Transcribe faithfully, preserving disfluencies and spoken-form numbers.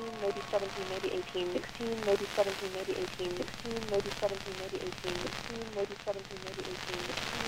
sixteen, maybe seventeen, maybe eighteen, sixteen, maybe seventeen, maybe eighteen, sixteen, maybe seventeen, maybe eighteen, sixteen, maybe seventeen, maybe eighteen, sixteen.